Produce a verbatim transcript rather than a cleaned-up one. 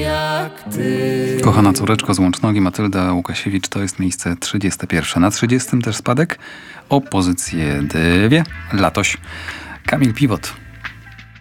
jak ty. Kochana córeczko z Łącznogi, Matylda Łukasiewicz, to jest miejsce trzydzieste pierwsze. Na trzydziestym też spadek o pozycję dwie. Latoś. Kamil Piwot.